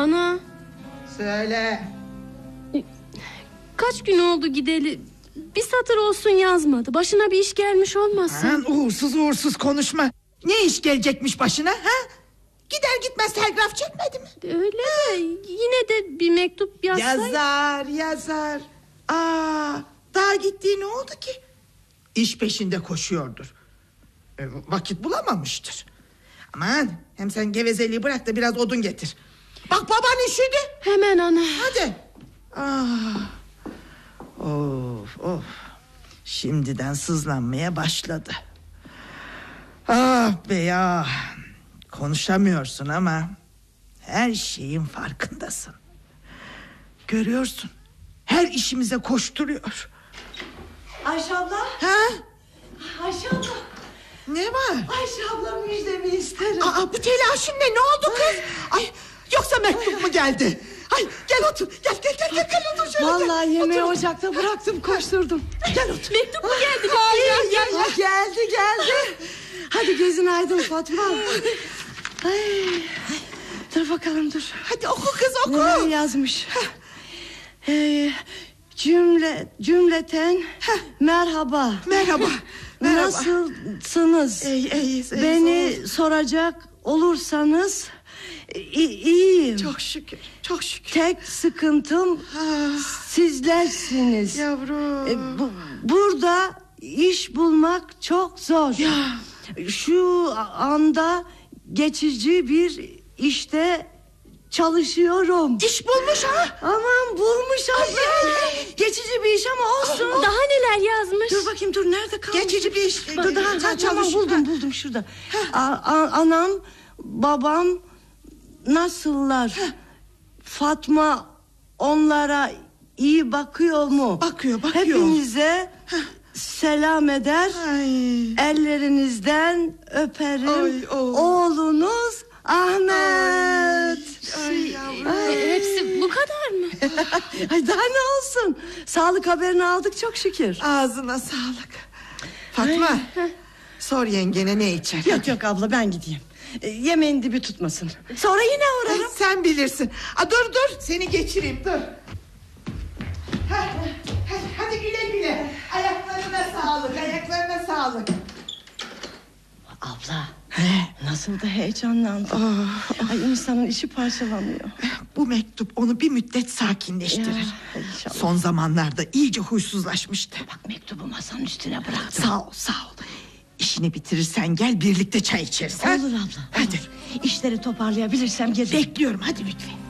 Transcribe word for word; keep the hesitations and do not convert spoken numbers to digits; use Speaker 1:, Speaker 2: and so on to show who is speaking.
Speaker 1: Ana.
Speaker 2: Söyle.
Speaker 1: Kaç gün oldu gideli? Bir satır olsun yazmadı. Başına bir iş gelmiş olmasın?
Speaker 2: Aman uğursuz uğursuz konuşma. Ne iş gelecekmiş başına ha? Gider gitmez telgraf çekmedi mi?
Speaker 1: Öyle de yine de bir mektup yazsa.
Speaker 2: Yazar yazar. Aa, daha gittiği ne oldu ki? İş peşinde koşuyordur. E, vakit bulamamıştır. Aman hem sen gevezeliği bırak da biraz odun getir. Bak baban üşüdü.
Speaker 1: Hemen ana.
Speaker 2: Hadi. Ah. Of of. Şimdiden sızlanmaya başladı. Ah be ya. Konuşamıyorsun ama her şeyin farkındasın. Görüyorsun. Her işimize koşturuyor.
Speaker 3: Ayşe abla.
Speaker 2: Ha?
Speaker 3: Ayşe abla.
Speaker 2: Ne var?
Speaker 3: Ayşe abla müjdemi isterim.
Speaker 2: Aa, bu telaşın ne? Ne oldu kız? Ay, yoksa mektup mu geldi? Ay, gel otur. Gel gel gel gel, gel otur şöyle.
Speaker 3: Vallahi
Speaker 2: gel.
Speaker 3: yemeği
Speaker 2: Otur.
Speaker 3: ocakta bıraktım, koşturdum.
Speaker 2: Gel otur.
Speaker 1: Mektup mu geldi?
Speaker 3: Hayır, gel, gel. Geldi geldi. Hadi gözün aydın Fatma. Ay, dur bakalım dur.
Speaker 2: Hadi oku kız oku.
Speaker 3: Neler yazmış? Ee, cümle cümleten merhaba.
Speaker 2: Merhaba. Merhaba.
Speaker 3: Nasılsınız?
Speaker 2: İyi, iyiyiz, iyiyiz,
Speaker 3: Beni
Speaker 2: iyiyiz.
Speaker 3: soracak olursanız i- iyiyim.
Speaker 2: Çok şükür. Çok şükür.
Speaker 3: Tek sıkıntım
Speaker 2: Ah,
Speaker 3: sizlersiniz.
Speaker 2: yavrum.
Speaker 3: E, bu, burada iş bulmak çok zor.
Speaker 2: Ya.
Speaker 3: Şu anda geçici bir işte çalışıyorum.
Speaker 2: İş bulmuş ha.
Speaker 3: Aman bulmuş abla. Geçici bir iş ama olsun.
Speaker 1: Daha neler yazmış?
Speaker 3: Dur bakayım dur nerede kalmış?
Speaker 2: Geçici bir iş.
Speaker 3: Dur daha
Speaker 2: Sen
Speaker 3: tamam
Speaker 2: çalış.
Speaker 3: buldum buldum şurada. A- a- anam babam nasıllar? Fatma onlara iyi bakıyor mu?
Speaker 2: Bakıyor, bakıyor.
Speaker 3: Hepinize selam eder.
Speaker 2: Ay.
Speaker 3: Ellerinizden öperim.
Speaker 2: Ay, oğlum.
Speaker 3: Oğlunuz Ahmet.
Speaker 2: Ay yavrum.
Speaker 1: E, hepsi bu kadar mı?
Speaker 3: Ay daha ne olsun? Sağlık haberini aldık çok şükür.
Speaker 2: Ağzına sağlık. Fatma, sor yengene ne içer.
Speaker 3: Yok yok abla ben gideyim. E, yemeğin dibi tutmasın. Sonra yine uğrarım.
Speaker 2: Sen bilirsin. Aa, dur dur seni geçireyim dur. Hadi, hadi, hadi güle güle. Ayaklarına sağlık, ayaklarına sağlık.
Speaker 3: Abla nasıl da heyecanlandım. Ay insanın içi parçalanıyor.
Speaker 2: Bu mektup onu bir müddet sakinleştirir.
Speaker 3: Ya, inşallah.
Speaker 2: Son zamanlarda iyice huysuzlaşmıştı.
Speaker 3: Bak mektubu masanın üstüne bıraktım.
Speaker 2: Sağ ol, sağ ol. İşini bitirirsen gel birlikte çay içeriz. ha?
Speaker 3: Olur abla.
Speaker 2: Hadi.
Speaker 3: Olur. İşleri toparlayabilirsem gelirim.
Speaker 2: Bekliyorum hadi lütfen.